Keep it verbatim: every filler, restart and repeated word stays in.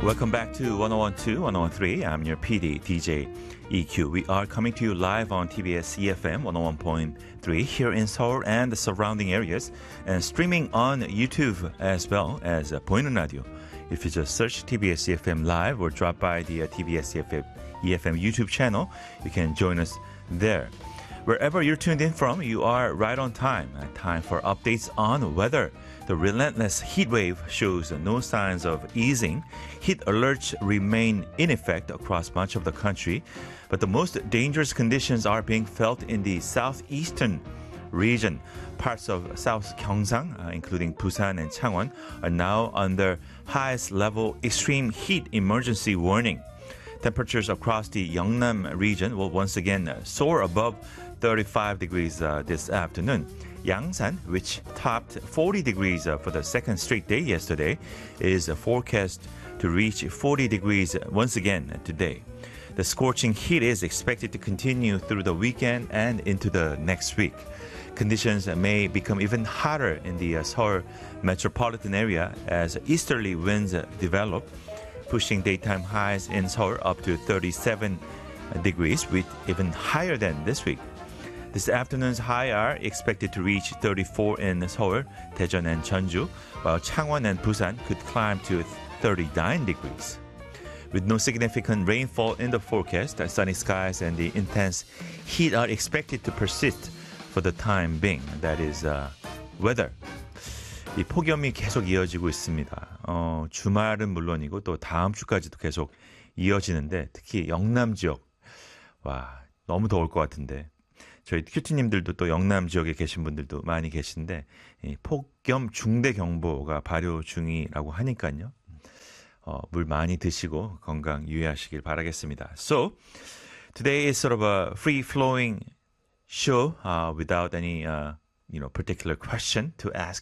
Welcome back to ten twelve, ten thirteen. I'm your P D, D J E Q. We are coming to you live on T B S E F M one oh one point three here in Seoul and the surrounding areas, and streaming on YouTube as well as uh, 보이는 라디오. If you just search T B S E F M Live or drop by the uh, T B S E F M, E F M YouTube channel, you can join us there. Wherever you're tuned in from, you are right on time. Uh, time for updates on weather. The relentless heat wave shows no signs of easing. Heat alerts remain in effect across much of the country, but the most dangerous conditions are being felt in the southeastern region. Parts of South Gyeongsang, uh, including Busan and Changwon, are now under highest level extreme heat emergency warning. Temperatures across the Yeongnam region will once again soar above thirty-five degrees uh, this afternoon. Yangsan, which topped forty degrees uh, for the second straight day yesterday, is uh, forecast to reach forty degrees once again today. The scorching heat is expected to continue through the weekend and into the next week. Conditions may become even hotter in the uh, Seoul metropolitan area as easterly winds uh, develop, pushing daytime highs in Seoul up to thirty-seven degrees, with even higher than this week. This afternoon's high are expected to reach thirty-four in Seoul, Daejeon and Jeonju, while Changwon and Busan could climb to thirty-nine degrees. With no significant rainfall in the forecast, sunny skies and the intense heat are expected to persist for the time being. That is uh, weather. 이 폭염이 계속 이어지고 있습니다. 어, 주말은 물론이고 또 다음 주까지도 계속 이어지는데, 특히 영남 지역, 와, 너무 더울 것 같은데, 저희 큐티님들도 또 영남 지역에 계신 분들도 많이 계신데, 이 폭염 중대경보가 발효 중이라고 하니까요. 어, 물 많이 드시고 건강 유의하시길 바라겠습니다. So, today is sort of a free-flowing show uh, without any uh, you know, particular question to ask